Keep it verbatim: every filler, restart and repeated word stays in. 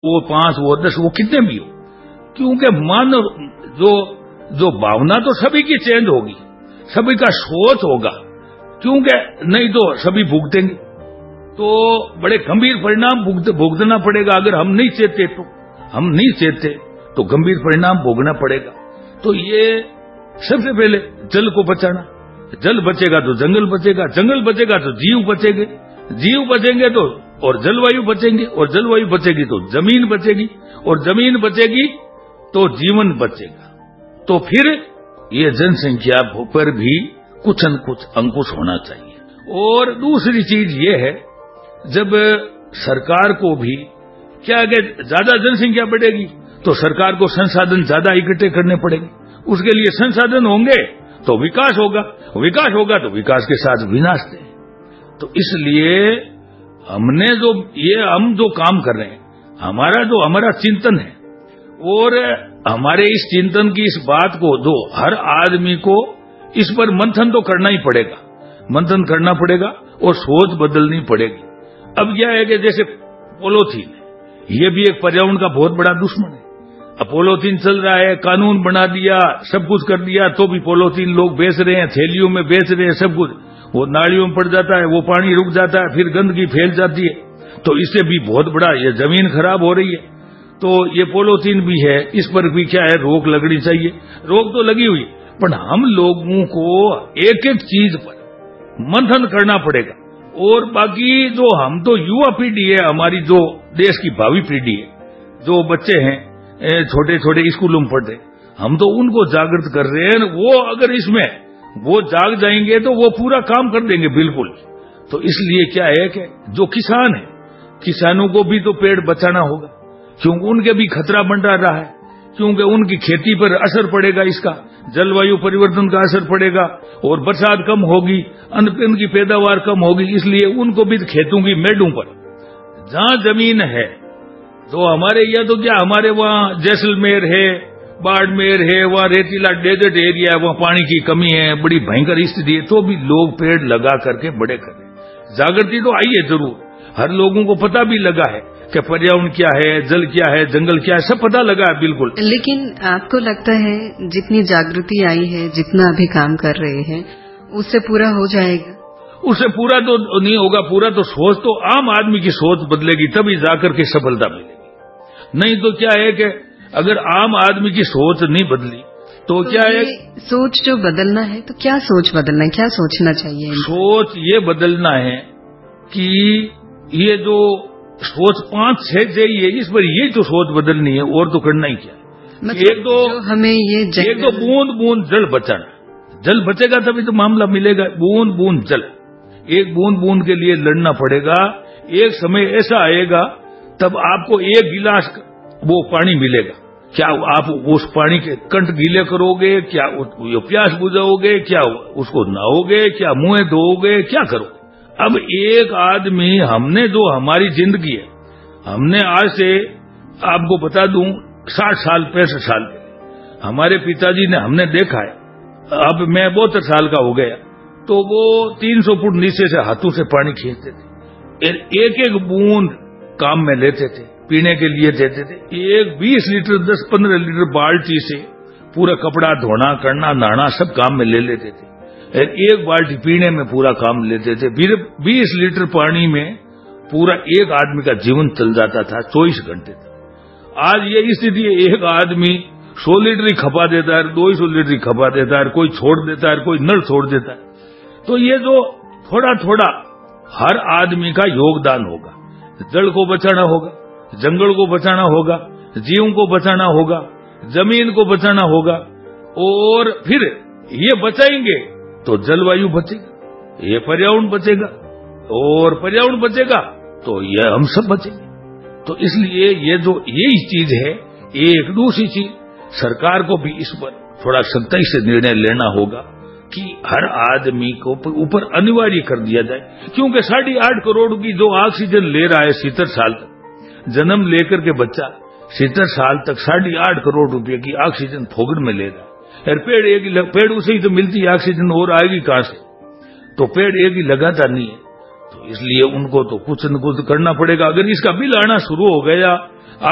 वो पांच वो दस वो कितने भी हो, क्योंकि मन जो जो भावना तो सभी की चेंज होगी, सभी का सोच होगा, क्योंकि नहीं तो सभी भुगतेंगे, तो बड़े गंभीर परिणाम भुगतना पड़ेगा। अगर हम नहीं चेते तो हम नहीं चेते तो गंभीर परिणाम भोगना पड़ेगा। तो ये सबसे पहले जल को बचाना, जल बचेगा तो जंगल बचेगा, जंगल बचेगा तो जीव बचेंगे, जीव बचेंगे तो और जलवायु बचेंगे, और जलवायु बचेगी तो जमीन बचेगी, और जमीन बचेगी तो जीवन बचेगा। तो फिर ये जनसंख्या पर भी कुछ न कुछ अंकुश होना चाहिए। और दूसरी चीज ये है, जब सरकार को भी क्या है, ज्यादा जनसंख्या बढ़ेगी तो सरकार को संसाधन ज्यादा इकट्ठे करने पड़ेंगे, उसके लिए संसाधन होंगे तो विकास होगा, विकास होगा तो विकास के साथ विनाश है। तो इसलिए हमने जो ये हम जो काम कर रहे हैं, हमारा जो हमारा चिंतन है, और हमारे इस चिंतन की इस बात को जो हर आदमी को इस पर मंथन तो करना ही पड़ेगा, मंथन करना पड़ेगा और सोच बदलनी पड़ेगी। अब क्या है कि जैसे पॉलीथीन, ये भी एक पर्यावरण का बहुत बड़ा दुश्मन है। अब पॉलीथीन चल रहा है, कानून बना दिया, सब कुछ कर दिया, तो भी पॉलीथीन लोग बेच रहे हैं, थैलियों में बेच रहे हैं, सब कुछ, वो नालियों में पड़ जाता है, वो पानी रुक जाता है, फिर गंदगी फैल जाती है, तो इससे भी बहुत बड़ा ये जमीन खराब हो रही है। तो ये पॉलीथीन भी है, इस पर भी क्या है, रोक लगनी चाहिए। रोक तो लगी हुई, पर हम लोगों को एक एक चीज पर मंथन करना पड़ेगा। और बाकी जो हम तो युवा पीढ़ी है, हमारी जो देश की भावी पीढ़ी है, जो बच्चे हैं छोटे छोटे स्कूलों में पढ़ते, हम तो उनको जागृत कर रहे हैं। वो अगर इसमें वो जाग जाएंगे तो वो पूरा काम कर देंगे बिल्कुल। तो इसलिए क्या है कि जो किसान है, किसानों को भी तो पेड़ बचाना होगा, क्योंकि उनके भी खतरा बन रहा है, क्योंकि उनकी खेती पर असर पड़ेगा, इसका जलवायु परिवर्तन का असर पड़ेगा, और बरसात कम होगी, अन्न की पैदावार कम होगी। इसलिए उनको भी खेतों की मेड़ों पर जहां जमीन है, तो हमारे यहाँ तो क्या, हमारे वहाँ जैसलमेर है, बाड़मेर है, वहाँ रेतीला डेजर्ट एरिया है, वहाँ पानी की कमी है, बड़ी भयंकर स्थिति है, तो भी लोग पेड़ लगा करके बड़े कर रहे। जागृति तो आई है जरूर, हर लोगों को पता भी लगा है कि पर्यावरण क्या है, जल क्या है, जंगल क्या है, सब पता लगा है बिल्कुल। लेकिन आपको लगता है जितनी जागृति आई है, जितना अभी काम कर रहे हैं, उससे पूरा हो जाएगा? उससे पूरा तो नहीं होगा, पूरा तो सोच तो आम आदमी की सोच बदलेगी, तभी जाकर के सफलता मिलेगी। नहीं तो क्या है कि अगर आम आदमी की सोच नहीं बदली तो, तो क्या है, सोच जो बदलना है तो क्या सोच बदलना है, क्या सोचना चाहिए? सोच ये बदलना है कि ये जो सोच पांच छह चाहिए है, इस पर ये तो सोच बदलनी है, और तो करना ही क्या है। मतलब एक तो हमें ये एक तो बूंद बूंद जल बचाना, जल बचेगा तभी तो मामला मिलेगा। बूंद बूंद जल, एक बूंद बूंद के लिए लड़ना पड़ेगा। एक समय ऐसा आएगा तब आपको एक गिलास वो पानी मिलेगा, क्या आप उस पानी के कंठ गीले करोगे, क्या प्यास बुझाओगे, क्या उसको नहाओगे, क्या मुंह धोओगे, क्या करोगे? अब एक आदमी, हमने जो हमारी जिंदगी है, हमने आज से आपको बता दूं साठ साल पैंसठ साल पहले हमारे पिताजी ने, हमने देखा है, अब मैं बहत्तर साल का हो गया, तो वो तीन सौ फुट नीचे से हाथों से पानी खींचते थे, एक एक बूंद काम में लेते थे, पीने के लिए देते थे। एक बीस लीटर दस पंद्रह लीटर बाल्टी से पूरा कपड़ा धोना करना नहाना सब काम में ले लेते थे। एक बाल्टी पीने में पूरा काम लेते थे। फिर बीस लीटर पानी में पूरा एक आदमी का जीवन चल जाता था चौबीस घंटे तक। आज ये स्थिति है, एक आदमी सौ लीटर ही खपा देता है, दो सौ लीटर ही खपा देता है, कोई छोड़ देता है, कोई नल छोड़ देता है। तो ये जो थोड़ा थोड़ा हर आदमी का योगदान होगा, जल को बचाना होगा, जंगल को बचाना होगा, जीवों को बचाना होगा, जमीन को बचाना होगा, और फिर ये बचाएंगे तो जलवायु बचेगा, ये पर्यावरण बचेगा, और पर्यावरण बचेगा तो ये हम सब बचेंगे। तो इसलिए ये जो यही चीज है। एक दूसरी चीज, सरकार को भी इस पर थोड़ा सख्ती से निर्णय लेना होगा कि हर आदमी को ऊपर अनिवार्य कर दिया जाए, क्योंकि साढ़े आठ करोड़ की जो ऑक्सीजन ले रहा है सितर साल तक, जन्म लेकर के बच्चा सितर साल तक साढ़े आठ करोड़ रुपए की ऑक्सीजन फोगड़ में ले रहा है। पेड़ एक ही, पेड़ उसे ही तो मिलती है ऑक्सीजन, और आएगी कहां से? तो पेड़ एक ही लगाता नहीं है, तो इसलिए उनको तो कुछ न कुछ करना पड़ेगा। अगर इसका बिल आना शुरू हो गया